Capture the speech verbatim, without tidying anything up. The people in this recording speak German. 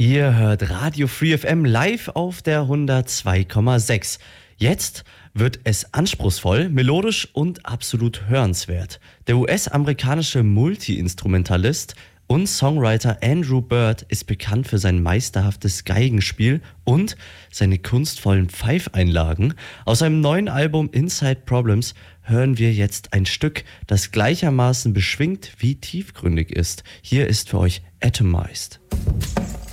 Ihr hört Radio Free F M live auf der hundertzwei Komma sechs. Jetzt wird es anspruchsvoll, melodisch und absolut hörenswert. Der U S-amerikanische Multi-Instrumentalist und Songwriter Andrew Bird ist bekannt für sein meisterhaftes Geigenspiel und seine kunstvollen Pfeifeinlagen. Aus seinem neuen Album Inside Problems hören wir jetzt ein Stück, das gleichermaßen beschwingt wie tiefgründig ist. Hier ist für euch Atomized.